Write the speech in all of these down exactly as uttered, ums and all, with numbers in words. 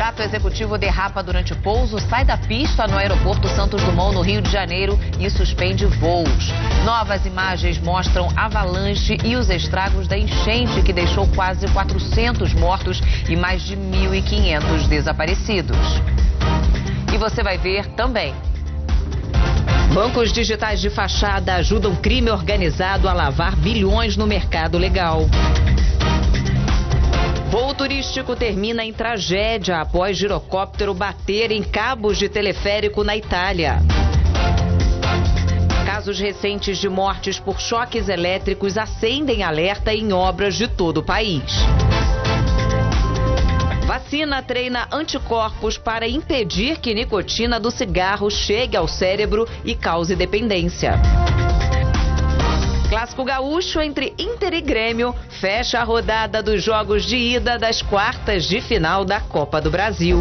Jato executivo derrapa durante pouso, sai da pista no aeroporto Santos Dumont, no Rio de Janeiro, e suspende voos. Novas imagens mostram avalanche e os estragos da enchente que deixou quase quatrocentos mortos e mais de mil e quinhentos desaparecidos. E você vai ver também. Bancos digitais de fachada ajudam crime organizado a lavar bilhões no mercado legal. Voo turístico termina em tragédia após girocóptero bater em cabos de teleférico na Itália. Casos recentes de mortes por choques elétricos acendem alerta em obras de todo o país. Vacina treina anticorpos para impedir que nicotina do cigarro chegue ao cérebro e cause dependência. Clássico gaúcho entre Inter e Grêmio fecha a rodada dos jogos de ida das quartas de final da Copa do Brasil.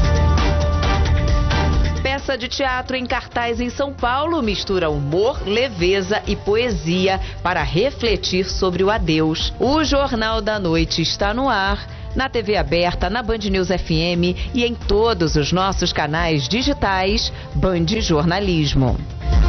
Peça de teatro em cartaz em São Paulo mistura humor, leveza e poesia para refletir sobre o adeus. O Jornal da Noite está no ar, na T V aberta, na Band News F M e em todos os nossos canais digitais Band Jornalismo.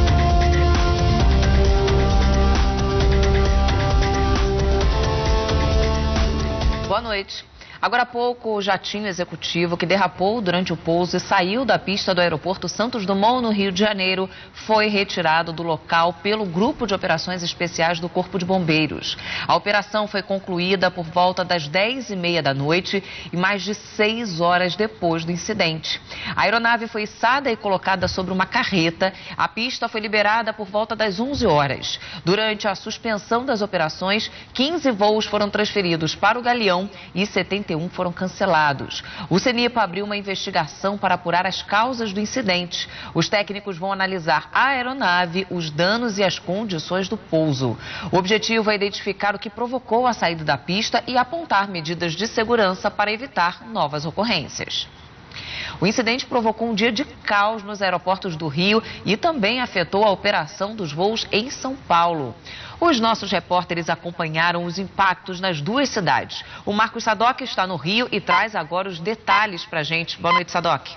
Boa noite. Agora há pouco, o jatinho executivo que derrapou durante o pouso e saiu da pista do aeroporto Santos Dumont, no Rio de Janeiro, foi retirado do local pelo Grupo de Operações Especiais do Corpo de Bombeiros. A operação foi concluída por volta das dez e meia da noite e mais de seis horas depois do incidente. A aeronave foi içada e colocada sobre uma carreta. A pista foi liberada por volta das onze horas. Durante a suspensão das operações, quinze voos foram transferidos para o Galeão e setenta e um foram cancelados. O CENIPA abriu uma investigação para apurar as causas do incidente. Os técnicos vão analisar a aeronave, os danos e as condições do pouso. O objetivo é identificar o que provocou a saída da pista e apontar medidas de segurança para evitar novas ocorrências. O incidente provocou um dia de caos nos aeroportos do Rio e também afetou a operação dos voos em São Paulo. Os nossos repórteres acompanharam os impactos nas duas cidades. O Marcos Sadoc está no Rio e traz agora os detalhes pra gente. Boa noite, Sadoc.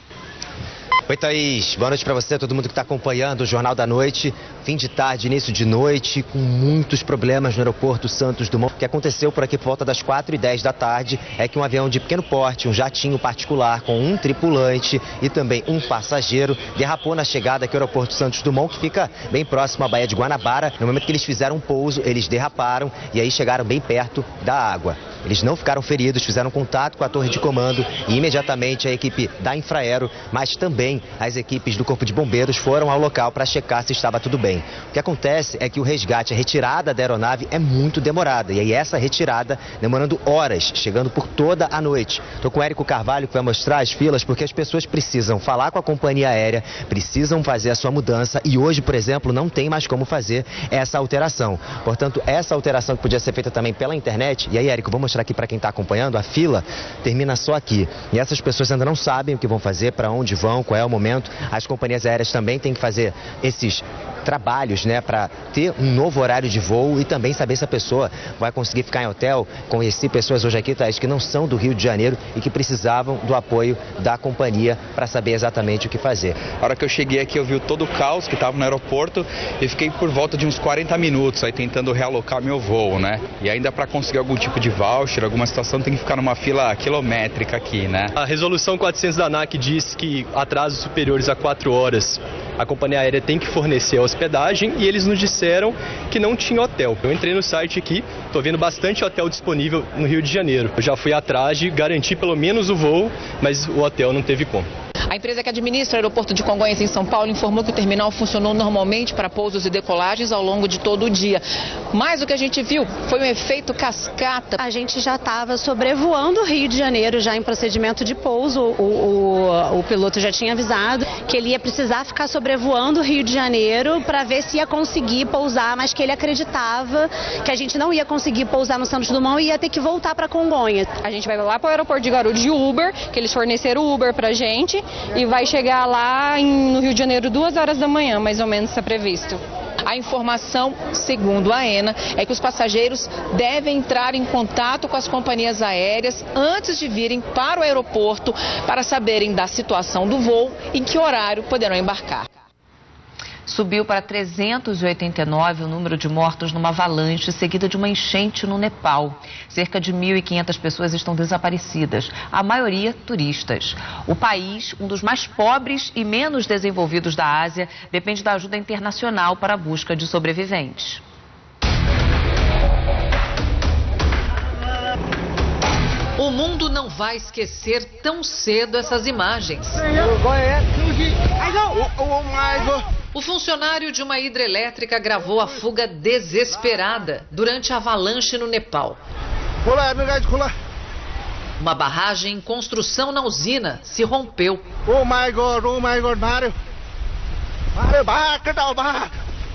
Oi, Thaís. Boa noite para você, todo mundo que está acompanhando o Jornal da Noite. Fim de tarde, início de noite, com muitos problemas no aeroporto Santos Dumont. O que aconteceu por aqui por volta das quatro e dez da tarde é que um avião de pequeno porte, um jatinho particular com um tripulante e também um passageiro, derrapou na chegada aqui ao aeroporto Santos Dumont, que fica bem próximo à Baía de Guanabara. No momento que eles fizeram um pouso, eles derraparam e aí chegaram bem perto da água. Eles não ficaram feridos, fizeram contato com a torre de comando e imediatamente a equipe da Infraero, mas também as equipes do Corpo de Bombeiros foram ao local para checar se estava tudo bem. O que acontece é que o resgate, a retirada da aeronave é muito demorada. E aí essa retirada demorando horas, chegando por toda a noite. Estou com o Érico Carvalho que vai mostrar as filas, porque as pessoas precisam falar com a companhia aérea, precisam fazer a sua mudança e hoje, por exemplo, não tem mais como fazer essa alteração. Portanto, essa alteração que podia ser feita também pela internet, e aí, Érico, vou mostrar aqui para quem está acompanhando, a fila termina só aqui. E essas pessoas ainda não sabem o que vão fazer, para onde vão, qual é o momento. As companhias aéreas também têm que fazer esses trabalhos, né, para ter um novo horário de voo e também saber se a pessoa vai conseguir ficar em hotel. Conheci pessoas hoje aqui, Thaís, que não são do Rio de Janeiro e que precisavam do apoio da companhia para saber exatamente o que fazer. A hora que eu cheguei aqui, eu vi todo o caos que estava no aeroporto e fiquei por volta de uns quarenta minutos aí tentando realocar meu voo, né? E ainda para conseguir algum tipo de voucher, alguma situação, tem que ficar numa fila quilométrica aqui, né? A resolução quatrocentos da ANAC diz que atrasos superiores a quatro horas a companhia aérea tem que fornecer a hospedagem e eles nos disseram que não tinha hotel. Eu entrei no site aqui, estou vendo bastante hotel disponível no Rio de Janeiro. Eu já fui atrás de garantir pelo menos o voo, mas o hotel não teve como. A empresa que administra o aeroporto de Congonhas, em São Paulo, informou que o terminal funcionou normalmente para pousos e decolagens ao longo de todo o dia. Mas o que a gente viu foi um efeito cascata. A gente já estava sobrevoando o Rio de Janeiro, já em procedimento de pouso. O, o, o piloto já tinha avisado que ele ia precisar ficar sobrevoando o Rio de Janeiro para ver se ia conseguir pousar, mas que ele acreditava que a gente não ia conseguir pousar no Santos Dumont e ia ter que voltar para Congonhas. A gente vai lá para o aeroporto de Guarulhos de Uber, que eles forneceram o Uber para a gente, e vai chegar lá em, no Rio de Janeiro duas horas da manhã, mais ou menos, está previsto. A informação, segundo a ANA, é que os passageiros devem entrar em contato com as companhias aéreas antes de virem para o aeroporto para saberem da situação do voo e em que horário poderão embarcar. Subiu para trezentos e oitenta e nove o número de mortos numa avalanche seguida de uma enchente no Nepal. Cerca de mil e quinhentas pessoas estão desaparecidas, a maioria turistas. O país, um dos mais pobres e menos desenvolvidos da Ásia, depende da ajuda internacional para a busca de sobreviventes. O mundo não vai esquecer tão cedo essas imagens. O funcionário de uma hidrelétrica gravou a fuga desesperada durante a avalanche no Nepal. Uma barragem em construção na usina se rompeu. Oh my God, oh my God, Mario. Mario, back, back.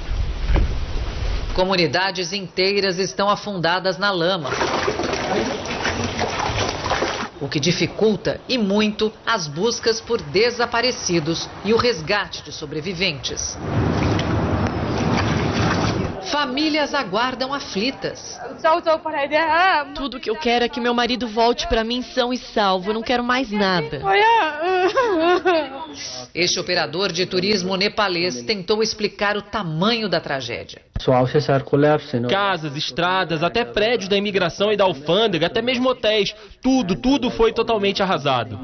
Comunidades inteiras estão afundadas na lama, o que dificulta e muito as buscas por desaparecidos e o resgate de sobreviventes. Famílias aguardam aflitas. Tudo que eu quero é que meu marido volte para mim são e salvo. Eu não quero mais nada. Este operador de turismo nepalês tentou explicar o tamanho da tragédia. Casas, estradas, até prédios da imigração e da alfândega, até mesmo hotéis. Tudo, tudo foi totalmente arrasado.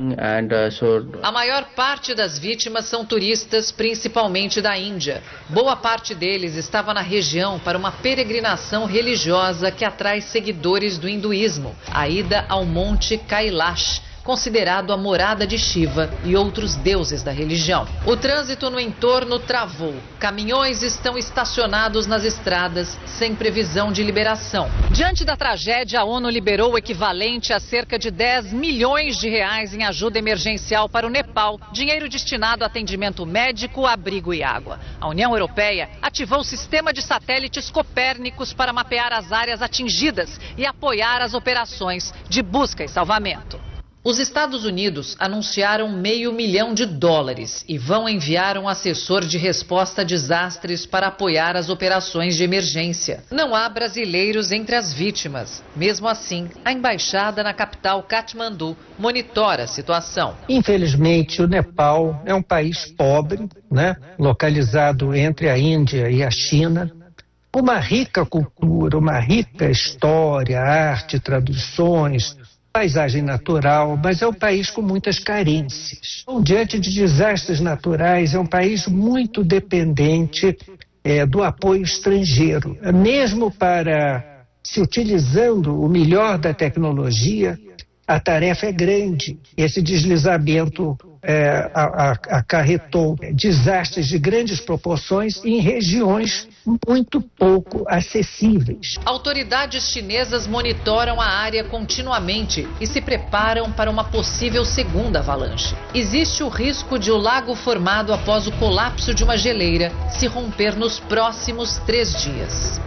A maior parte das vítimas são turistas, principalmente da Índia. Boa parte deles estava na região para uma peregrinação religiosa que atrai seguidores do hinduísmo, a ida ao Monte Kailash, considerado a morada de Shiva e outros deuses da religião. O trânsito no entorno travou. Caminhões estão estacionados nas estradas, sem previsão de liberação. Diante da tragédia, a ONU liberou o equivalente a cerca de dez milhões de reais em ajuda emergencial para o Nepal, dinheiro destinado a atendimento médico, abrigo e água. A União Europeia ativou o sistema de satélites Copérnicos para mapear as áreas atingidas e apoiar as operações de busca e salvamento. Os Estados Unidos anunciaram meio milhão de dólares e vão enviar um assessor de resposta a desastres para apoiar as operações de emergência. Não há brasileiros entre as vítimas. Mesmo assim, a embaixada na capital Katmandu monitora a situação. Infelizmente, o Nepal é um país pobre, né? Localizado entre a Índia e a China. Uma rica cultura, uma rica história, arte, tradições, paisagem natural, mas é um país com muitas carências. Então, diante de desastres naturais, é um país muito dependente é, do apoio estrangeiro. Mesmo para se utilizando o melhor da tecnologia, a tarefa é grande. Esse deslizamento é, a, a, acarretou desastres de grandes proporções em regiões muito pouco acessíveis. Autoridades chinesas monitoram a área continuamente e se preparam para uma possível segunda avalanche. Existe o risco de o lago formado após o colapso de uma geleira se romper nos próximos três dias.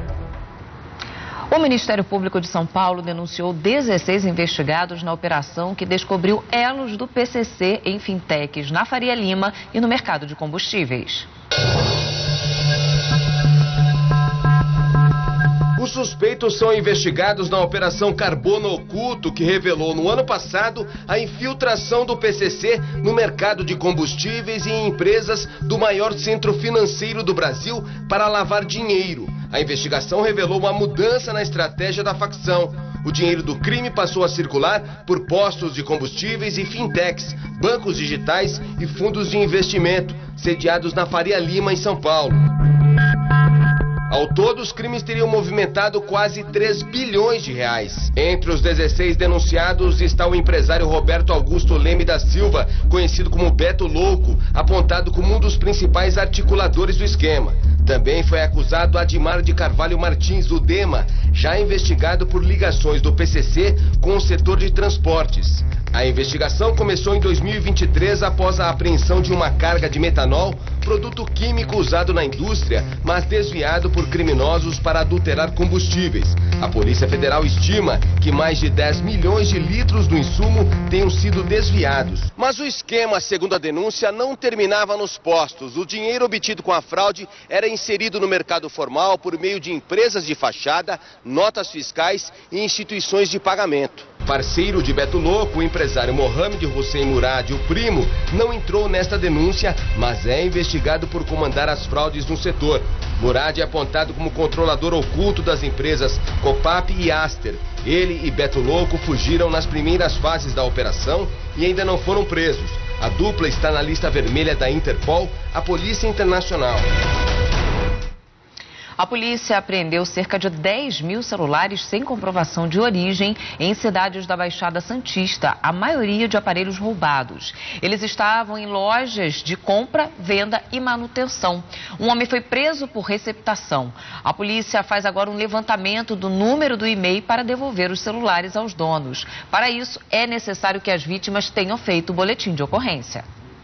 O Ministério Público de São Paulo denunciou dezesseis investigados na operação que descobriu elos do P C C em fintechs na Faria Lima e no mercado de combustíveis. Os suspeitos são investigados na Operação Carbono Oculto, que revelou no ano passado a infiltração do P C C no mercado de combustíveis e em empresas do maior centro financeiro do Brasil para lavar dinheiro. A investigação revelou uma mudança na estratégia da facção. O dinheiro do crime passou a circular por postos de combustíveis e fintechs, bancos digitais e fundos de investimento, sediados na Faria Lima, em São Paulo. Ao todo, os crimes teriam movimentado quase três bilhões de reais. Entre os dezesseis denunciados está o empresário Roberto Augusto Leme da Silva, conhecido como Beto Louco, apontado como um dos principais articuladores do esquema. Também foi acusado Adimar de Carvalho Martins, o Dema, já investigado por ligações do P C C com o setor de transportes. A investigação começou em dois mil e vinte e três após a apreensão de uma carga de metanol produto químico usado na indústria, mas desviado por criminosos para adulterar combustíveis. A Polícia Federal estima que mais de dez milhões de litros do insumo tenham sido desviados. Mas o esquema, segundo a denúncia, não terminava nos postos. O dinheiro obtido com a fraude era inserido no mercado formal por meio de empresas de fachada, notas fiscais e instituições de pagamento. Parceiro de Beto Louco, o empresário Mohamed Hussein Murad, o primo, não entrou nesta denúncia, mas é investigado por comandar as fraudes no setor. Murad é apontado como controlador oculto das empresas Copap e Aster. Ele e Beto Louco fugiram nas primeiras fases da operação e ainda não foram presos. A dupla está na lista vermelha da Interpol, a Polícia Internacional. A polícia apreendeu cerca de dez mil celulares sem comprovação de origem em cidades da Baixada Santista, a maioria de aparelhos roubados. Eles estavam em lojas de compra, venda e manutenção. Um homem foi preso por receptação. A polícia faz agora um levantamento do número do e-mail para devolver os celulares aos donos. Para isso, é necessário que as vítimas tenham feito o boletim de ocorrência.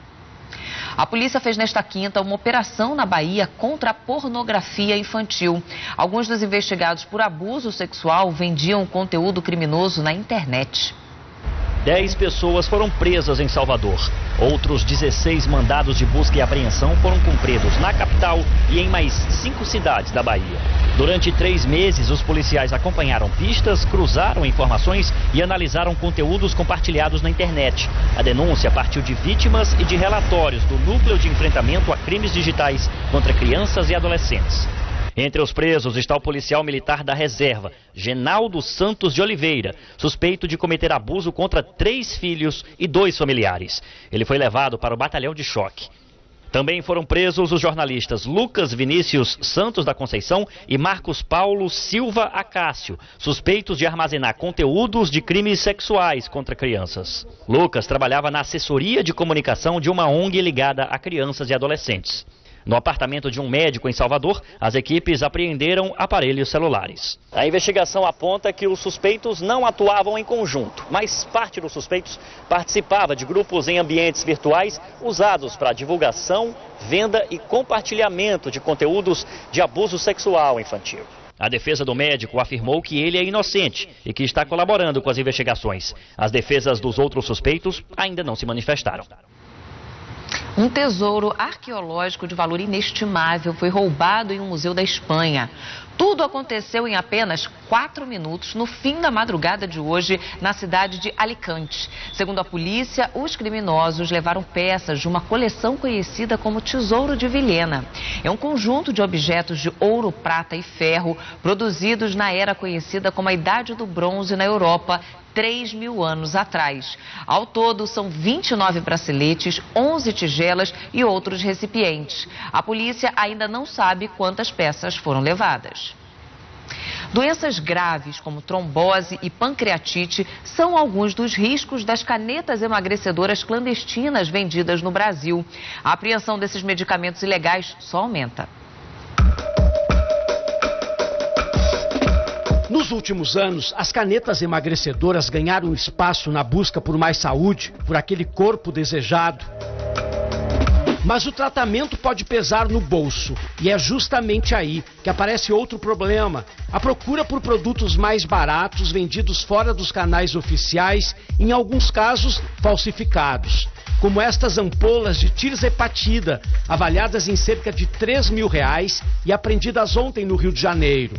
A polícia fez nesta quinta uma operação na Bahia contra a pornografia infantil. Alguns dos investigados por abuso sexual vendiam conteúdo criminoso na internet. Dez pessoas foram presas em Salvador. Outros dezesseis mandados de busca e apreensão foram cumpridos na capital e em mais cinco cidades da Bahia. Durante três meses, os policiais acompanharam pistas, cruzaram informações e analisaram conteúdos compartilhados na internet. A denúncia partiu de vítimas e de relatórios do Núcleo de Enfrentamento a Crimes Digitais contra Crianças e Adolescentes. Entre os presos está o policial militar da reserva, Genaldo Santos de Oliveira, suspeito de cometer abuso contra três filhos e dois familiares. Ele foi levado para o batalhão de choque. Também foram presos os jornalistas Lucas Vinícius Santos da Conceição e Marcos Paulo Silva Acácio, suspeitos de armazenar conteúdos de crimes sexuais contra crianças. Lucas trabalhava na assessoria de comunicação de uma O N G ligada a crianças e adolescentes. No apartamento de um médico em Salvador, as equipes apreenderam aparelhos celulares. A investigação aponta que os suspeitos não atuavam em conjunto, mas parte dos suspeitos participava de grupos em ambientes virtuais usados para divulgação, venda e compartilhamento de conteúdos de abuso sexual infantil. A defesa do médico afirmou que ele é inocente e que está colaborando com as investigações. As defesas dos outros suspeitos ainda não se manifestaram. Um tesouro arqueológico de valor inestimável foi roubado em um museu da Espanha. Tudo aconteceu em apenas quatro minutos no fim da madrugada de hoje na cidade de Alicante. Segundo a polícia, os criminosos levaram peças de uma coleção conhecida como Tesouro de Vilhena. É um conjunto de objetos de ouro, prata e ferro produzidos na era conhecida como a Idade do Bronze na Europa, três mil anos atrás. Ao todo, são vinte e nove braceletes, onze tigelas e outros recipientes. A polícia ainda não sabe quantas peças foram levadas. Doenças graves como trombose e pancreatite são alguns dos riscos das canetas emagrecedoras clandestinas vendidas no Brasil. A apreensão desses medicamentos ilegais só aumenta. Nos últimos anos, as canetas emagrecedoras ganharam espaço na busca por mais saúde, por aquele corpo desejado. Mas o tratamento pode pesar no bolso, e é justamente aí que aparece outro problema: a procura por produtos mais baratos vendidos fora dos canais oficiais, em alguns casos falsificados. Como estas ampolas de tirzepatida, avaliadas em cerca de três mil reais e apreendidas ontem no Rio de Janeiro.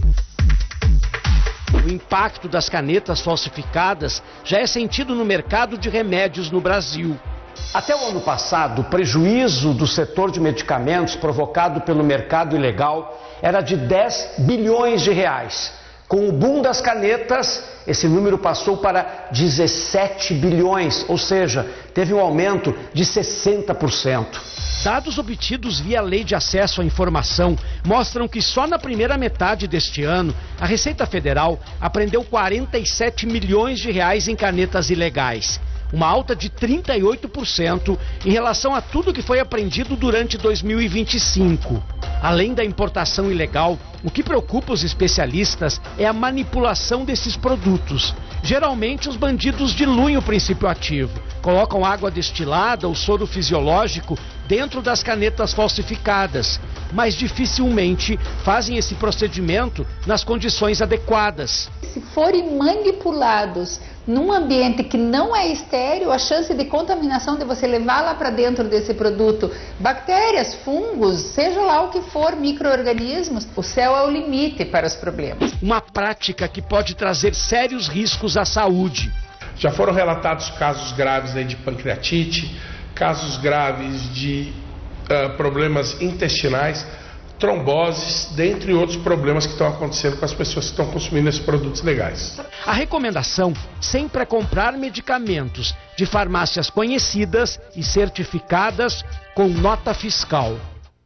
O impacto das canetas falsificadas já é sentido no mercado de remédios no Brasil. Até o ano passado, o prejuízo do setor de medicamentos provocado pelo mercado ilegal era de dez bilhões de reais. Com o boom das canetas, esse número passou para dezessete bilhões, ou seja, teve um aumento de sessenta por cento. Dados obtidos via Lei de Acesso à Informação mostram que só na primeira metade deste ano, a Receita Federal apreendeu quarenta e sete milhões de reais em canetas ilegais. Uma alta de trinta e oito por cento em relação a tudo que foi apreendido durante dois mil e vinte e cinco. Além da importação ilegal, o que preocupa os especialistas é a manipulação desses produtos. Geralmente, os bandidos diluem o princípio ativo, colocam água destilada ou soro fisiológico dentro das canetas falsificadas, mas dificilmente fazem esse procedimento nas condições adequadas. Se forem manipulados num ambiente que não é estéril, a chance de contaminação de você levar lá para dentro desse produto bactérias, fungos, seja lá o que for, micro-organismos, o céu é o limite para os problemas. Uma prática que pode trazer sérios riscos à saúde. Já foram relatados casos graves aí de pancreatite, casos graves de uh, problemas intestinais, tromboses, dentre outros problemas que estão acontecendo com as pessoas que estão consumindo esses produtos legais. A recomendação sempre é comprar medicamentos de farmácias conhecidas e certificadas com nota fiscal.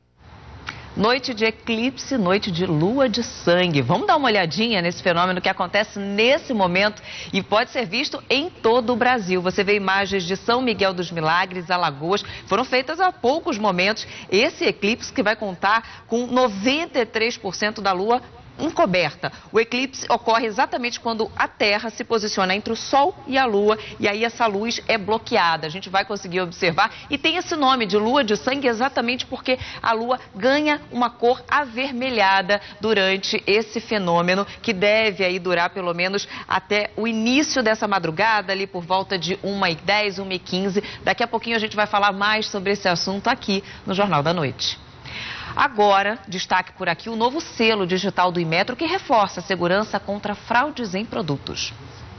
Noite de eclipse, noite de lua de sangue. Vamos dar uma olhadinha nesse fenômeno que acontece nesse momento e pode ser visto em todo o Brasil. Você vê imagens de São Miguel dos Milagres, Alagoas, foram feitas há poucos momentos. Esse eclipse que vai contar com noventa e três por cento da lua encoberta. O eclipse ocorre exatamente quando a Terra se posiciona entre o Sol e a Lua e aí essa luz é bloqueada. A gente vai conseguir observar e tem esse nome de lua de sangue exatamente porque a Lua ganha uma cor avermelhada durante esse fenômeno que deve aí durar pelo menos até o início dessa madrugada, ali por volta de uma e dez, uma e quinze. Daqui a pouquinho a gente vai falar mais sobre esse assunto aqui no Jornal da Noite. Agora, destaque por aqui o novo selo digital do Inmetro que reforça a segurança contra fraudes em produtos.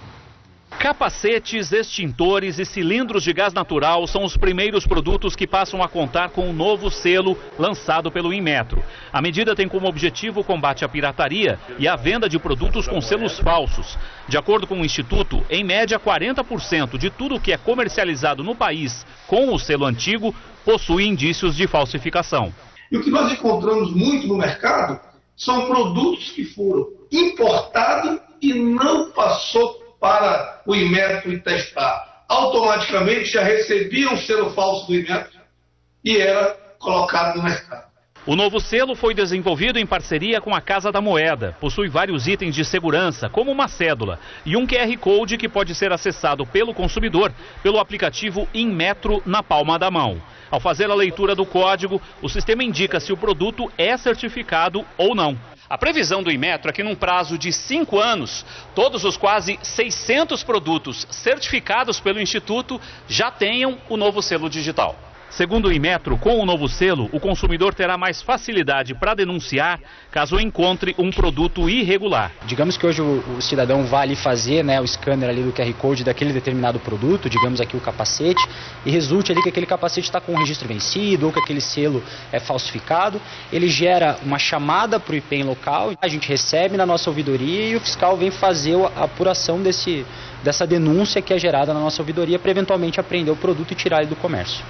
Capacetes, extintores e cilindros de gás natural são os primeiros produtos que passam a contar com o novo selo lançado pelo Inmetro. A medida tem como objetivo o combate à pirataria e a venda de produtos com selos falsos. De acordo com o Instituto, em média quarenta por cento de tudo que é comercializado no país com o selo antigo possui indícios de falsificação. E o que nós encontramos muito no mercado são produtos que foram importados e não passou para o Inmetro e testar. Automaticamente já recebiam o selo falso do Inmetro e era colocado no mercado. O novo selo foi desenvolvido em parceria com a Casa da Moeda. Possui vários itens de segurança, como uma cédula e um Q R Code que pode ser acessado pelo consumidor pelo aplicativo Inmetro na palma da mão. Ao fazer a leitura do código, o sistema indica se o produto é certificado ou não. A previsão do Inmetro é que num prazo de cinco anos, todos os quase seiscentos produtos certificados pelo Instituto já tenham o novo selo digital. Segundo o Inmetro, com o novo selo, o consumidor terá mais facilidade para denunciar caso encontre um produto irregular. Digamos que hoje o, o cidadão vai ali fazer, né, o scanner ali do Q R Code daquele determinado produto, digamos aqui o capacete, e resulte ali que aquele capacete está com um registro vencido ou que aquele selo é falsificado. Ele gera uma chamada para o I P E M local, a gente recebe na nossa ouvidoria e o fiscal vem fazer a apuração desse, dessa denúncia que é gerada na nossa ouvidoria para eventualmente apreender o produto e tirar ele do comércio.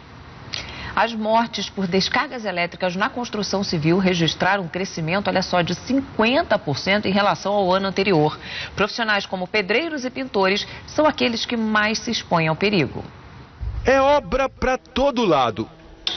As mortes por descargas elétricas na construção civil registraram um crescimento, olha só, de cinquenta por cento em relação ao ano anterior. Profissionais como pedreiros e pintores são aqueles que mais se expõem ao perigo. É obra para todo lado.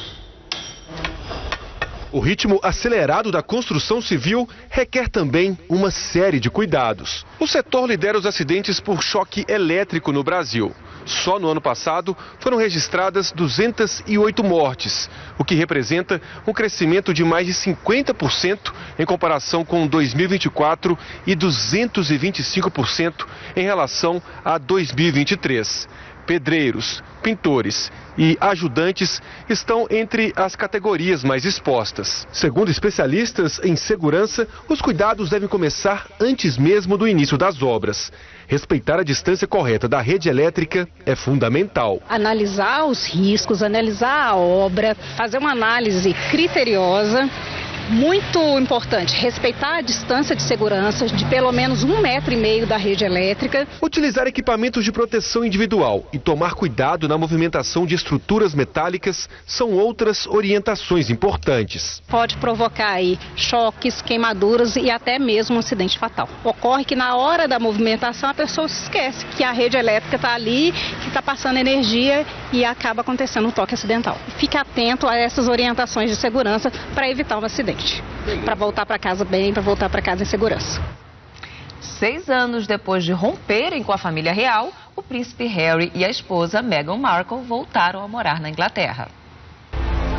O ritmo acelerado da construção civil requer também uma série de cuidados. O setor lidera os acidentes por choque elétrico no Brasil. Só no ano passado foram registradas duzentas e oito mortes, o que representa um crescimento de mais de cinquenta por cento em comparação com dois mil e vinte e quatro e duzentos e vinte e cinco por cento em relação a dois mil e vinte e três. Pedreiros, pintores e ajudantes estão entre as categorias mais expostas. Segundo especialistas em segurança, os cuidados devem começar antes mesmo do início das obras. Respeitar a distância correta da rede elétrica é fundamental. Analisar os riscos, analisar a obra, fazer uma análise criteriosa. Muito importante, respeitar a distância de segurança de pelo menos um metro e meio da rede elétrica. Utilizar equipamentos de proteção individual e tomar cuidado na movimentação de estruturas metálicas são outras orientações importantes. Pode provocar aí choques, queimaduras e até mesmo um acidente fatal. Ocorre que na hora da movimentação a pessoa se esquece que a rede elétrica está ali, que está passando energia e acaba acontecendo um toque acidental. Fique atento a essas orientações de segurança para evitar um acidente. Para voltar para casa bem, para voltar para casa em segurança. Seis anos depois de romperem com a família real, o príncipe Harry e a esposa Meghan Markle voltaram a morar na Inglaterra.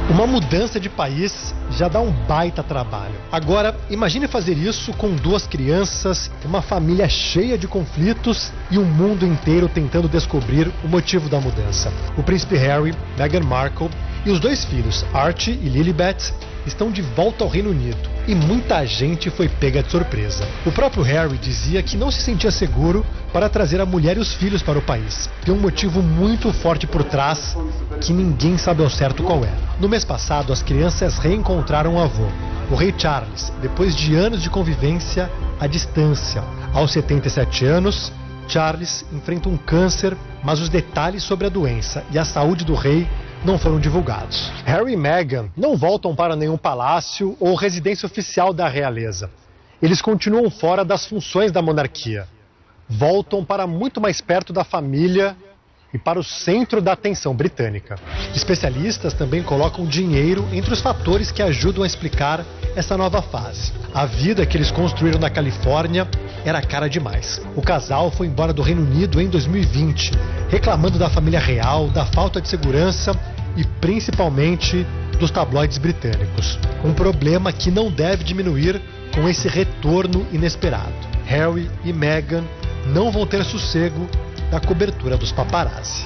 Uma mudança de país já dá um baita trabalho. Agora, imagine fazer isso com duas crianças, uma família cheia de conflitos e um mundo inteiro tentando descobrir o motivo da mudança. O príncipe Harry, Meghan Markle e os dois filhos, Archie e Lilibet, estão de volta ao Reino Unido e muita gente foi pega de surpresa. O próprio Harry dizia que não se sentia seguro para trazer a mulher e os filhos para o país. Tem um motivo muito forte por trás que ninguém sabe ao certo qual é. No mês passado, as crianças reencontraram o avô, o rei Charles, depois de anos de convivência à distância. Aos setenta e sete anos, Charles enfrenta um câncer, mas os detalhes sobre a doença e a saúde do rei não foram divulgados. Harry e Meghan não voltam para nenhum palácio ou residência oficial da realeza. Eles continuam fora das funções da monarquia. Voltam para muito mais perto da família e para o centro da atenção britânica. Especialistas também colocam dinheiro entre os fatores que ajudam a explicar essa nova fase. A vida que eles construíram na Califórnia era cara demais. O casal foi embora do Reino Unido em dois mil e vinte, reclamando da família real, da falta de segurança e principalmente dos tabloides britânicos. Um problema que não deve diminuir com esse retorno inesperado. Harry e Meghan não vão ter sossego da cobertura dos paparazzi.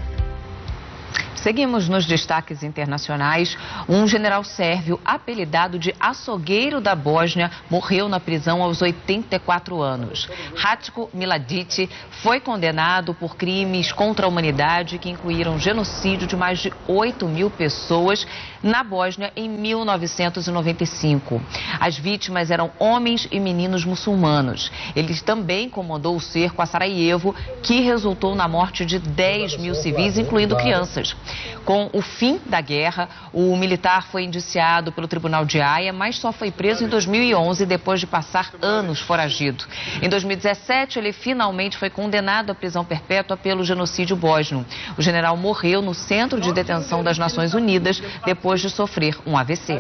Seguimos nos destaques internacionais. Um general sérvio apelidado de açougueiro da Bósnia morreu na prisão aos oitenta e quatro anos. Ratko Mladic foi condenado por crimes contra a humanidade que incluíram genocídio de mais de oito mil pessoas na Bósnia em mil novecentos e noventa e cinco. As vítimas eram homens e meninos muçulmanos. Ele também comandou o cerco a Sarajevo, que resultou na morte de dez mil civis, incluindo crianças. Com o fim da guerra, o militar foi indiciado pelo Tribunal de Haia, mas só foi preso em dois mil e onze, depois de passar anos foragido. Em dois mil e dezessete, ele finalmente foi condenado à prisão perpétua pelo genocídio bósnio. O general morreu no Centro de Detenção das Nações Unidas depois de sofrer um A V C.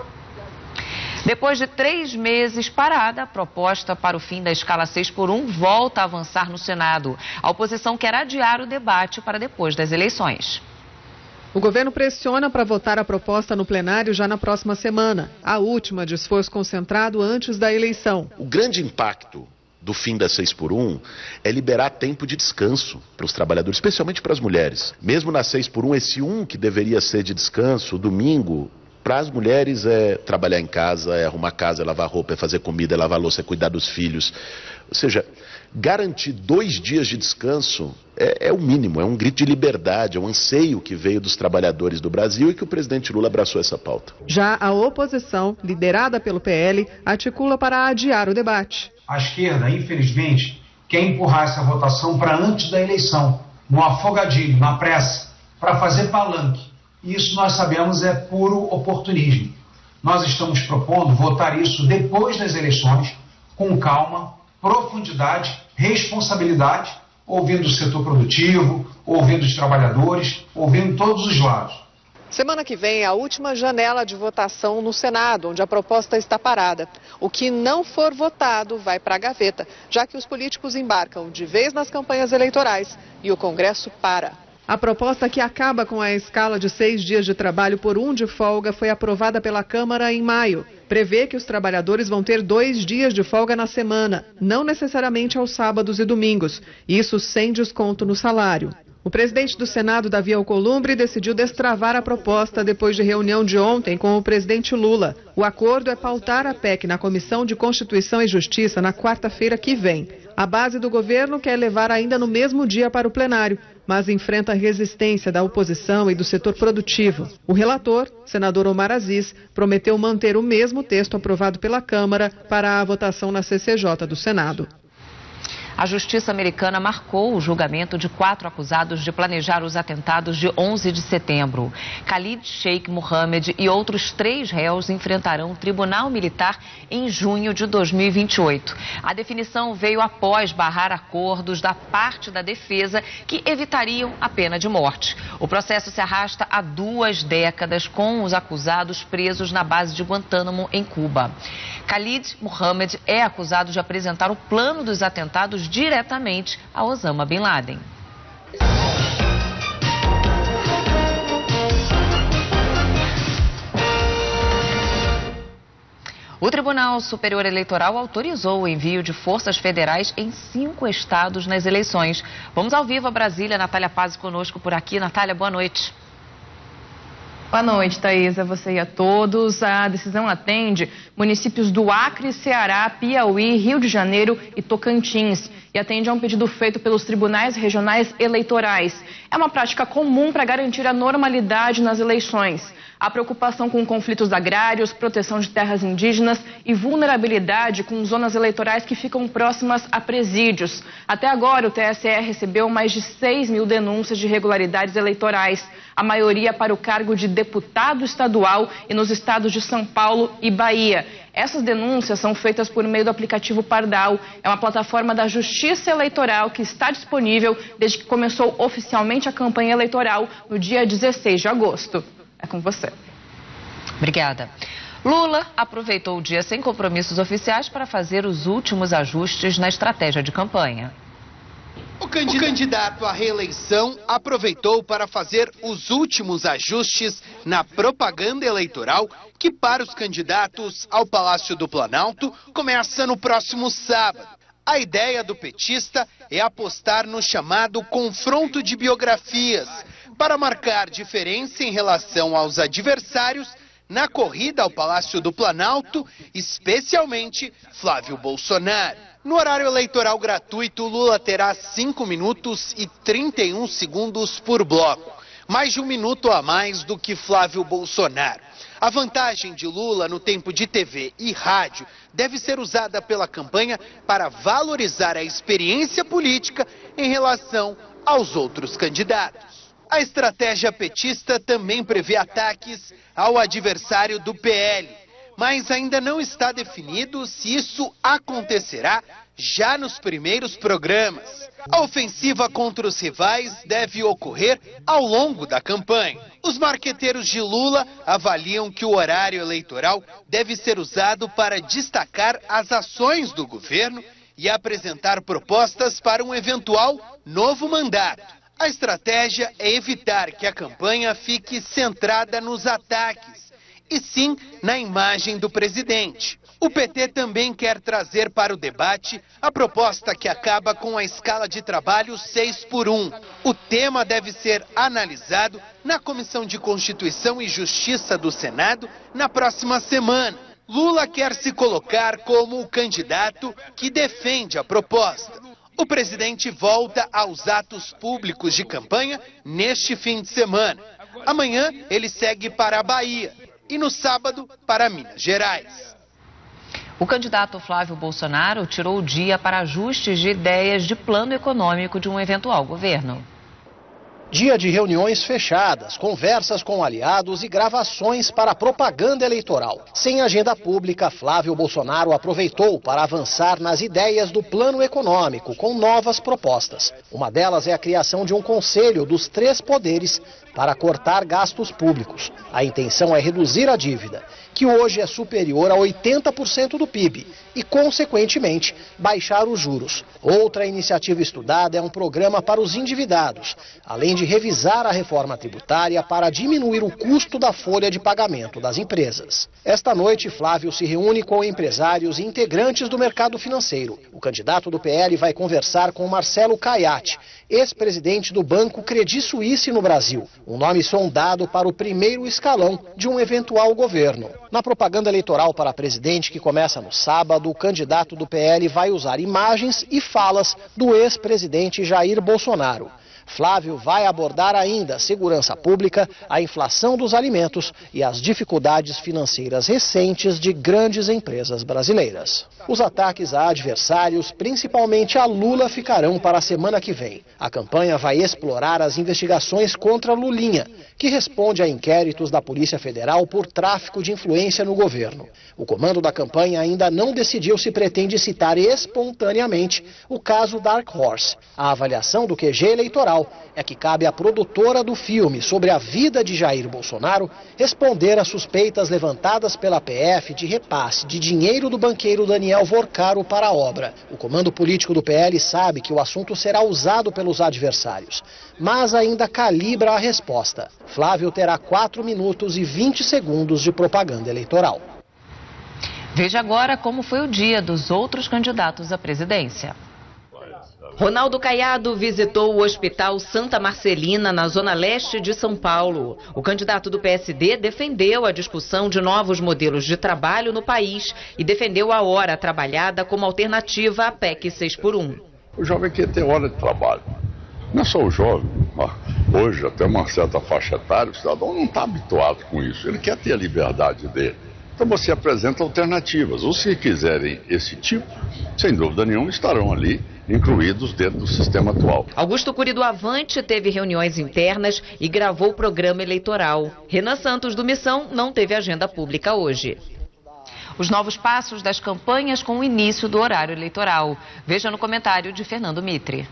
Depois de três meses parada, a proposta para o fim da escala seis por um volta a avançar no Senado. A oposição quer adiar o debate para depois das eleições. O governo pressiona para votar a proposta no plenário já na próxima semana, a última de esforço concentrado antes da eleição. O grande impacto do fim da seis por um é liberar tempo de descanso para os trabalhadores, especialmente para as mulheres. Mesmo na seis por um, esse um que deveria ser de descanso, domingo, para as mulheres é trabalhar em casa, é arrumar casa, é lavar roupa, é fazer comida, é lavar louça, é cuidar dos filhos. Ou seja, garantir dois dias de descanso é, é o mínimo, é um grito de liberdade, é um anseio que veio dos trabalhadores do Brasil e que o presidente Lula abraçou essa pauta. Já a oposição, liderada pelo P L, articula para adiar o debate. A esquerda, infelizmente, quer empurrar essa votação para antes da eleição, no afogadilho, na pressa, para fazer palanque. Isso nós sabemos é puro oportunismo. Nós estamos propondo votar isso depois das eleições, com calma, profundidade, responsabilidade, ouvindo o setor produtivo, ouvindo os trabalhadores, ouvindo todos os lados. Semana que vem é a última janela de votação no Senado, onde a proposta está parada. O que não for votado vai para a gaveta, já que os políticos embarcam de vez nas campanhas eleitorais e o Congresso para. A proposta que acaba com a escala de seis dias de trabalho por um de folga foi aprovada pela Câmara em maio. Prevê que os trabalhadores vão ter dois dias de folga na semana, não necessariamente aos sábados e domingos, isso sem desconto no salário. O presidente do Senado, Davi Alcolumbre, decidiu destravar a proposta depois de reunião de ontem com o presidente Lula. O acordo é pautar a P E C na Comissão de Constituição e Justiça na quarta-feira que vem. A base do governo quer levar ainda no mesmo dia para o plenário, mas enfrenta a resistência da oposição e do setor produtivo. O relator, senador Omar Aziz, prometeu manter o mesmo texto aprovado pela Câmara para a votação na C C J do Senado. A justiça americana marcou o julgamento de quatro acusados de planejar os atentados de onze de setembro. Khalid Sheikh Mohammed e outros três réus enfrentarão o tribunal militar em junho de dois mil e vinte e oito. A definição veio após barrar acordos da parte da defesa que evitariam a pena de morte. O processo se arrasta há duas décadas com os acusados presos na base de Guantánamo, em Cuba. Khalid Mohammed é acusado de apresentar o plano dos atentados diretamente a Osama Bin Laden. O Tribunal Superior Eleitoral autorizou o envio de forças federais em cinco estados nas eleições. Vamos ao vivo a Brasília. Natália Paz conosco por aqui. Natália, boa noite. Boa noite, Thaís, a você e a todos. A decisão atende municípios do Acre, Ceará, Piauí, Rio de Janeiro e Tocantins e atende a um pedido feito pelos tribunais regionais eleitorais. É uma prática comum para garantir a normalidade nas eleições. A preocupação com conflitos agrários, proteção de terras indígenas e vulnerabilidade com zonas eleitorais que ficam próximas a presídios. Até agora, o T S E recebeu mais de seis mil denúncias de irregularidades eleitorais, a maioria para o cargo de deputado estadual e nos estados de São Paulo e Bahia. Essas denúncias são feitas por meio do aplicativo Pardal. É uma plataforma da Justiça Eleitoral que está disponível desde que começou oficialmente a campanha eleitoral no dia dezesseis de agosto. É com você. Obrigada. Lula aproveitou o dia sem compromissos oficiais para fazer os últimos ajustes na estratégia de campanha. O candidato à reeleição aproveitou para fazer os últimos ajustes na propaganda eleitoral que, para os candidatos ao Palácio do Planalto, começa no próximo sábado. A ideia do petista é apostar no chamado confronto de biografias, para marcar diferença em relação aos adversários na corrida ao Palácio do Planalto, especialmente Flávio Bolsonaro. No horário eleitoral gratuito, Lula terá cinco minutos e trinta e um segundos por bloco, mais de um minuto a mais do que Flávio Bolsonaro. A vantagem de Lula no tempo de T V e rádio deve ser usada pela campanha para valorizar a experiência política em relação aos outros candidatos. A estratégia petista também prevê ataques ao adversário do P L, mas ainda não está definido se isso acontecerá já nos primeiros programas. A ofensiva contra os rivais deve ocorrer ao longo da campanha. Os marqueteiros de Lula avaliam que o horário eleitoral deve ser usado para destacar as ações do governo e apresentar propostas para um eventual novo mandato. A estratégia é evitar que a campanha fique centrada nos ataques, e sim na imagem do presidente. O P T também quer trazer para o debate a proposta que acaba com a escala de trabalho seis por um. O tema deve ser analisado na Comissão de Constituição e Justiça do Senado na próxima semana. Lula quer se colocar como o candidato que defende a proposta. O presidente volta aos atos públicos de campanha neste fim de semana. Amanhã ele segue para a Bahia e no sábado para Minas Gerais. O candidato Flávio Bolsonaro tirou o dia para ajustes de ideias de plano econômico de um eventual governo. Dia de reuniões fechadas, conversas com aliados e gravações para propaganda eleitoral. Sem agenda pública, Flávio Bolsonaro aproveitou para avançar nas ideias do plano econômico, com novas propostas. Uma delas é a criação de um conselho dos três poderes para cortar gastos públicos. A intenção é reduzir a dívida, que hoje é superior a oitenta por cento do P I B, e, consequentemente, baixar os juros. Outra iniciativa estudada é um programa para os endividados, além de revisar a reforma tributária para diminuir o custo da folha de pagamento das empresas. Esta noite, Flávio se reúne com empresários e integrantes do mercado financeiro. O candidato do P L vai conversar com Marcelo Caiati, ex-presidente do Banco Credit Suisse no Brasil, um nome sondado para o primeiro escalão de um eventual governo. Na propaganda eleitoral para presidente, que começa no sábado, o candidato do P L vai usar imagens e falas do ex-presidente Jair Bolsonaro. Flávio vai abordar ainda a segurança pública, a inflação dos alimentos e as dificuldades financeiras recentes de grandes empresas brasileiras. Os ataques a adversários, principalmente a Lula, ficarão para a semana que vem. A campanha vai explorar as investigações contra Lulinha, que responde a inquéritos da Polícia Federal por tráfico de influência no governo. O comando da campanha ainda não decidiu se pretende citar espontaneamente o caso Dark Horse. A avaliação do Q G eleitoral é que cabe à produtora do filme sobre a vida de Jair Bolsonaro responder às suspeitas levantadas pela P F de repasse de dinheiro do banqueiro Daniel Vorcaro para a obra. O comando político do P L sabe que o assunto será usado pelos adversários, mas ainda calibra a resposta. Flávio terá quatro minutos e vinte segundos de propaganda eleitoral. Veja agora como foi o dia dos outros candidatos à presidência. Ronaldo Caiado visitou o Hospital Santa Marcelina, na zona leste de São Paulo. O candidato do P S D defendeu a discussão de novos modelos de trabalho no país e defendeu a hora trabalhada como alternativa à P E C seis por um. O jovem quer ter hora de trabalho. Não é só o jovem, mas hoje até uma certa faixa etária, o cidadão não está habituado com isso. Ele quer ter a liberdade dele. Então você apresenta alternativas. Os que quiserem esse tipo, sem dúvida nenhuma, estarão ali incluídos dentro do sistema atual. Augusto Cury do Avante teve reuniões internas e gravou o programa eleitoral. Renan Santos do Missão não teve agenda pública hoje. Os novos passos das campanhas com o início do horário eleitoral. Veja no comentário de Fernando Mitre.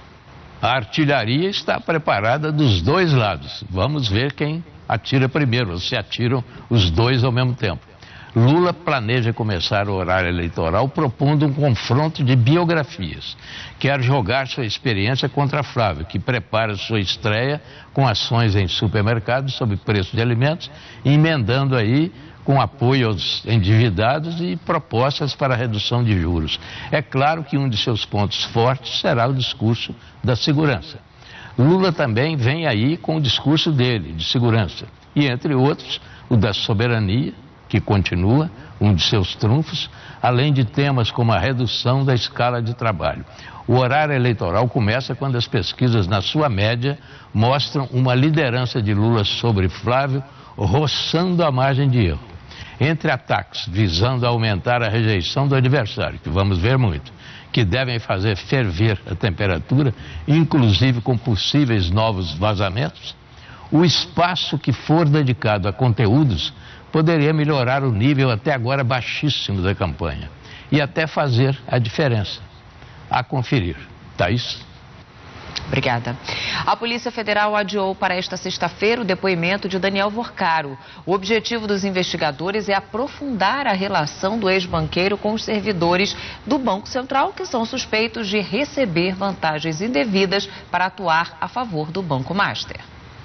A artilharia está preparada dos dois lados. Vamos ver quem atira primeiro, ou se atiram os dois ao mesmo tempo. Lula planeja começar o horário eleitoral propondo um confronto de biografias. Quer jogar sua experiência contra Flávio, que prepara sua estreia com ações em supermercados sobre preço de alimentos, emendando aí com apoio aos endividados e propostas para redução de juros. É claro que um de seus pontos fortes será o discurso da segurança. Lula também vem aí com o discurso dele, de segurança, e entre outros, o da soberania, que continua um de seus trunfos, além de temas como a redução da escala de trabalho. O horário eleitoral começa quando as pesquisas, na sua média, mostram uma liderança de Lula sobre Flávio, roçando a margem de erro. Entre ataques visando aumentar a rejeição do adversário, que vamos ver muito, que devem fazer ferver a temperatura, inclusive com possíveis novos vazamentos, o espaço que for dedicado a conteúdos poderia melhorar o nível até agora baixíssimo da campanha e até fazer a diferença. A conferir. Thaís? Obrigada. A Polícia Federal adiou para esta sexta-feira o depoimento de Daniel Vorcaro. O objetivo dos investigadores é aprofundar a relação do ex-banqueiro com os servidores do Banco Central, que são suspeitos de receber vantagens indevidas para atuar a favor do Banco Master.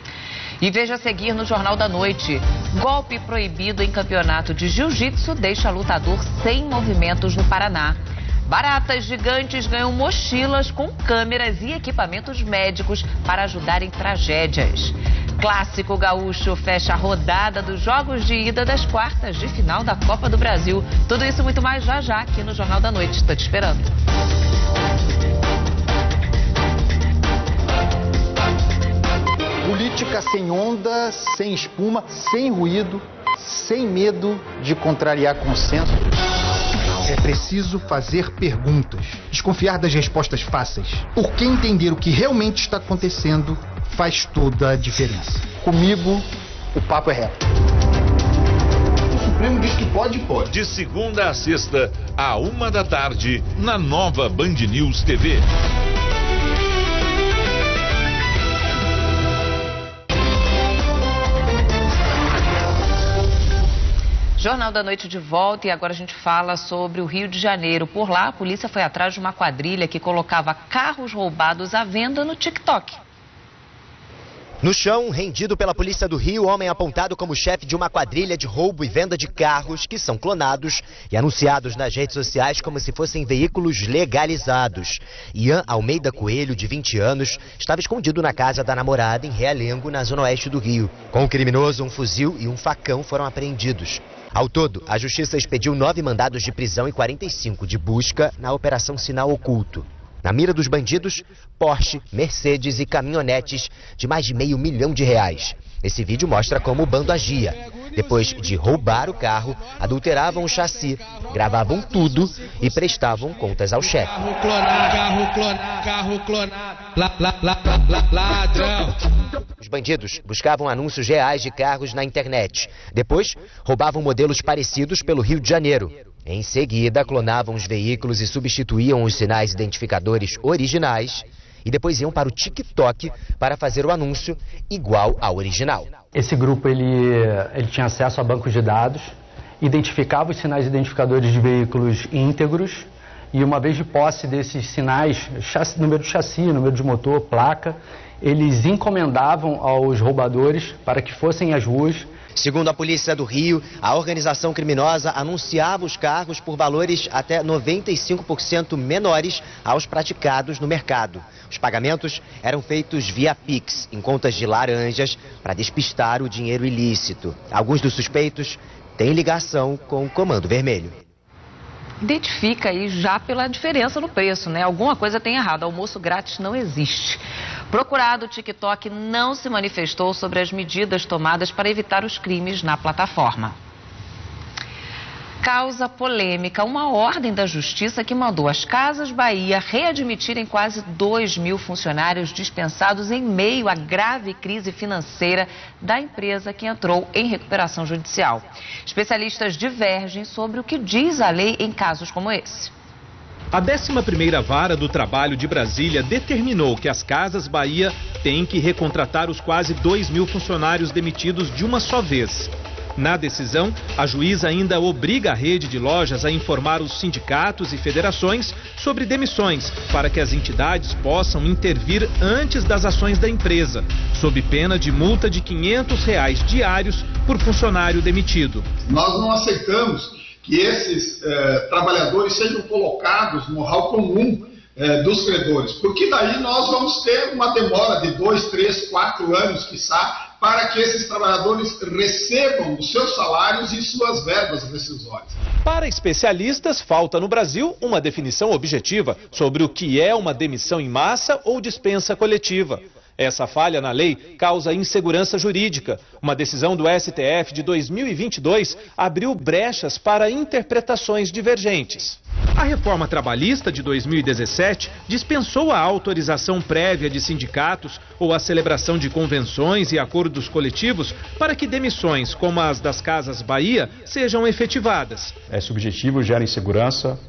E veja a seguir no Jornal da Noite. Golpe proibido em campeonato de jiu-jitsu deixa lutador sem movimentos no Paraná. Baratas gigantes ganham mochilas com câmeras e equipamentos médicos para ajudar em tragédias. Clássico gaúcho fecha a rodada dos jogos de ida das quartas de final da Copa do Brasil. Tudo isso e muito mais já já aqui no Jornal da Noite. Estou te esperando. Política sem onda, sem espuma, sem ruído, sem medo de contrariar consenso. É preciso fazer perguntas, desconfiar das respostas fáceis, porque entender o que realmente está acontecendo faz toda a diferença. Comigo, o papo é reto. O Supremo diz que pode, pode. De segunda a sexta, à uma da tarde, na nova Band News T V. Jornal da Noite de volta e agora a gente fala sobre o Rio de Janeiro. Por lá, a polícia foi atrás de uma quadrilha que colocava carros roubados à venda no TikTok. No chão, rendido pela polícia do Rio, o homem apontado como chefe de uma quadrilha de roubo e venda de carros que são clonados e anunciados nas redes sociais como se fossem veículos legalizados. Ian Almeida Coelho, de vinte anos, estava escondido na casa da namorada em Realengo, na zona oeste do Rio. Com o criminoso, um fuzil e um facão foram apreendidos. Ao todo, a justiça expediu nove mandados de prisão e quarenta e cinco de busca na Operação Sinal Oculto. Na mira dos bandidos, Porsche, Mercedes e caminhonetes de mais de meio milhão de reais. Esse vídeo mostra como o bando agia. Depois de roubar o carro, adulteravam o chassi, gravavam tudo e prestavam contas ao chefe. Carro clonado, carro clonado, carro clonado, lá, lá, lá, lá, ladrão. Os bandidos buscavam anúncios reais de carros na internet. Depois, roubavam modelos parecidos pelo Rio de Janeiro. Em seguida, clonavam os veículos e substituíam os sinais identificadores originais e depois iam para o TikTok para fazer o anúncio igual ao original. Esse grupo ele, ele tinha acesso a bancos de dados, identificava os sinais identificadores de veículos íntegros e uma vez de posse desses sinais, chassi, número de chassi, número de motor, placa, eles encomendavam aos roubadores para que fossem às ruas. Segundo a polícia do Rio, a organização criminosa anunciava os cargos por valores até noventa e cinco por cento menores aos praticados no mercado. Os pagamentos eram feitos via Pix, em contas de laranjas, para despistar o dinheiro ilícito. Alguns dos suspeitos têm ligação com o Comando Vermelho. Identifica aí já pela diferença no preço, né? Alguma coisa tem errado, almoço grátis não existe. Procurado, o TikTok não se manifestou sobre as medidas tomadas para evitar os crimes na plataforma. Causa polêmica uma ordem da Justiça que mandou as Casas Bahia readmitirem quase dois mil funcionários dispensados em meio à grave crise financeira da empresa que entrou em recuperação judicial. Especialistas divergem sobre o que diz a lei em casos como esse. A décima primeira Vara do Trabalho de Brasília determinou que as Casas Bahia têm que recontratar os quase dois mil funcionários demitidos de uma só vez. Na decisão, a juíza ainda obriga a rede de lojas a informar os sindicatos e federações sobre demissões, para que as entidades possam intervir antes das ações da empresa, sob pena de multa de quinhentos reais diários por funcionário demitido. Nós não aceitamos que esses eh, trabalhadores sejam colocados no rol comum eh, dos credores, porque daí nós vamos ter uma demora de dois, três, quatro anos, quiçá, para que esses trabalhadores recebam os seus salários e suas verbas rescisórias. Para especialistas, falta no Brasil uma definição objetiva sobre o que é uma demissão em massa ou dispensa coletiva. Essa falha na lei causa insegurança jurídica. Uma decisão do S T F de dois mil e vinte e dois abriu brechas para interpretações divergentes. A reforma trabalhista de dois mil e dezessete dispensou a autorização prévia de sindicatos ou a celebração de convenções e acordos coletivos para que demissões como as das Casas Bahia sejam efetivadas. É subjetivo, gera insegurança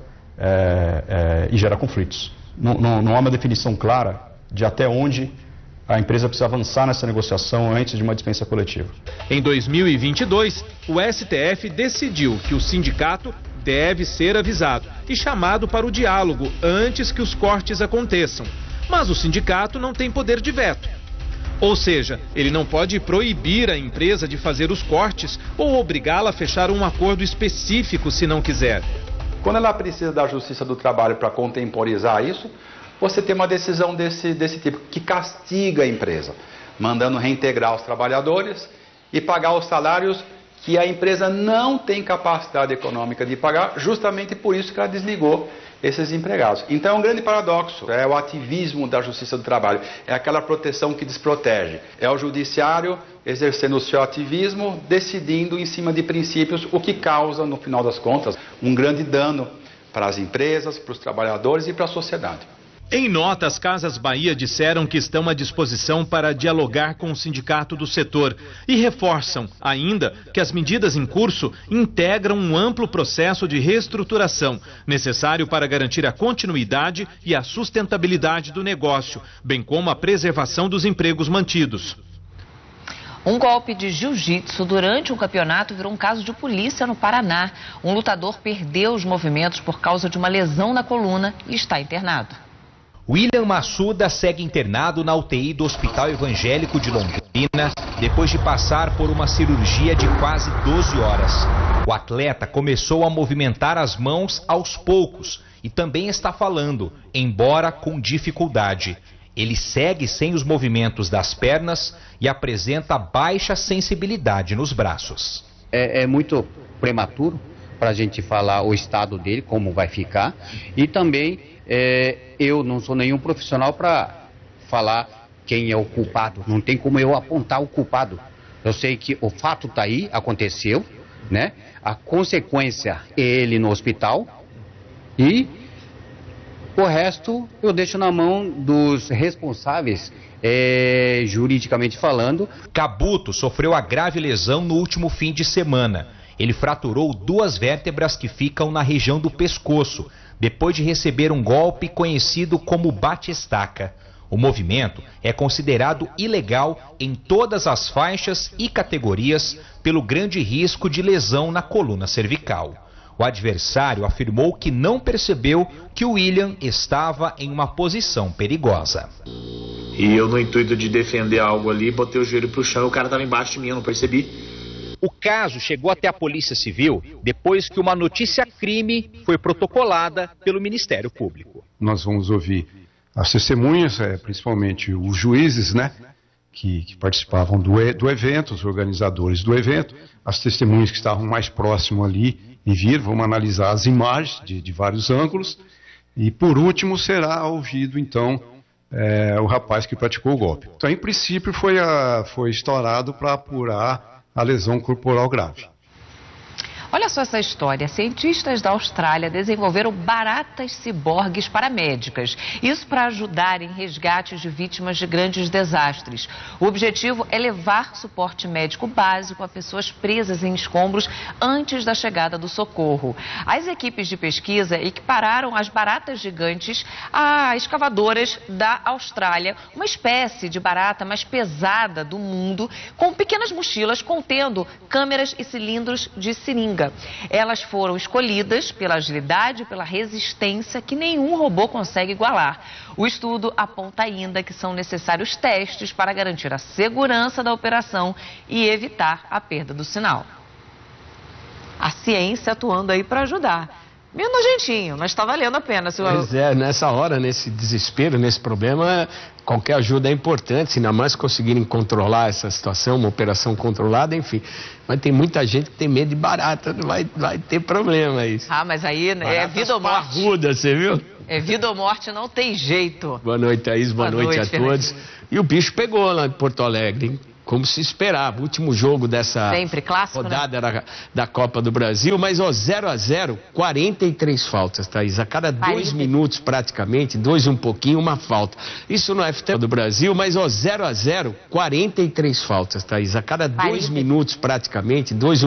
é, é, e gera conflitos. Não, não, não há uma definição clara de até onde a empresa precisa avançar nessa negociação antes de uma dispensa coletiva. Em dois mil e vinte e dois, o S T F decidiu que o sindicato deve ser avisado e chamado para o diálogo antes que os cortes aconteçam. Mas o sindicato não tem poder de veto. Ou seja, ele não pode proibir a empresa de fazer os cortes ou obrigá-la a fechar um acordo específico se não quiser. Quando ela precisa da Justiça do Trabalho para contemporizar isso, você tem uma decisão desse, desse tipo, que castiga a empresa, mandando reintegrar os trabalhadores e pagar os salários que a empresa não tem capacidade econômica de pagar, justamente por isso que ela desligou esses empregados. Então é um grande paradoxo, é o ativismo da Justiça do Trabalho, é aquela proteção que desprotege, é o judiciário exercendo o seu ativismo, decidindo em cima de princípios, o que causa, no final das contas, um grande dano para as empresas, para os trabalhadores e para a sociedade. Em nota, as Casas Bahia disseram que estão à disposição para dialogar com o sindicato do setor e reforçam ainda que as medidas em curso integram um amplo processo de reestruturação necessário para garantir a continuidade e a sustentabilidade do negócio, bem como a preservação dos empregos mantidos. Um golpe de jiu-jitsu durante um campeonato virou um caso de polícia no Paraná. Um lutador perdeu os movimentos por causa de uma lesão na coluna e está internado. William Massuda segue internado na U T I do Hospital Evangélico de Londrina depois de passar por uma cirurgia de quase doze horas. O atleta começou a movimentar as mãos aos poucos e também está falando, embora com dificuldade. Ele segue sem os movimentos das pernas e apresenta baixa sensibilidade nos braços. É, é muito prematuro para a gente falar o estado dele, como vai ficar, e também é, eu não sou nenhum profissional para falar quem é o culpado. Não tem como eu apontar o culpado. Eu sei que o fato está aí, aconteceu, né? A consequência é ele no hospital e o resto eu deixo na mão dos responsáveis, é, juridicamente falando. Cabuto sofreu a grave lesão no último fim de semana. Ele fraturou duas vértebras que ficam na região do pescoço, depois de receber um golpe conhecido como bate-estaca. O movimento é considerado ilegal em todas as faixas e categorias pelo grande risco de lesão na coluna cervical. O adversário afirmou que não percebeu que o William estava em uma posição perigosa. E eu, no intuito de defender algo ali, botei o joelho pro chão e o cara estava embaixo de mim, eu não percebi. O caso chegou até a Polícia Civil depois que uma notícia-crime foi protocolada pelo Ministério Público. Nós vamos ouvir as testemunhas, é, principalmente os juízes, né, que, que participavam do, e, do evento, os organizadores do evento, as testemunhas que estavam mais próximo ali e viram, vamos analisar as imagens de, de vários ângulos, e por último será ouvido então é, o rapaz que praticou o golpe. Então, em princípio, foi, a, foi estourado para apurar a lesão corporal grave. Olha só essa história. Cientistas da Austrália desenvolveram baratas ciborgues paramédicas. Isso para ajudar em resgates de vítimas de grandes desastres. O objetivo é levar suporte médico básico a pessoas presas em escombros antes da chegada do socorro. As equipes de pesquisa equipararam as baratas gigantes a escavadoras da Austrália, uma espécie de barata mais pesada do mundo, com pequenas mochilas contendo câmeras e cilindros de seringa. Elas foram escolhidas pela agilidade e pela resistência que nenhum robô consegue igualar. O estudo aponta ainda que são necessários testes para garantir a segurança da operação e evitar a perda do sinal. A ciência atuando aí para ajudar. Meio nojentinho, mas está valendo a pena. Senhor. Pois é, nessa hora, nesse desespero, nesse problema, qualquer ajuda é importante, ainda mais conseguirem controlar essa situação, uma operação controlada, enfim. Mas tem muita gente que tem medo de barata, vai, vai ter problema isso. Ah, mas aí Baratas é vida ou morte. Parruda, você viu? É vida ou morte, não tem jeito. Boa noite, Thaís, boa, boa noite, noite a todos. E o bicho pegou lá em Porto Alegre, hein? Como se esperava, o último jogo dessa Sempre, clássico, rodada né? da, da Copa do Brasil, mas ó, zero a zero, quarenta e três faltas, Thaís, a cada dois minutos praticamente, dois e um pouquinho, uma falta. Isso no F T do Brasil, mas ó, zero a zero, quarenta e três faltas, Thaís, a cada dois minutos praticamente, dois e um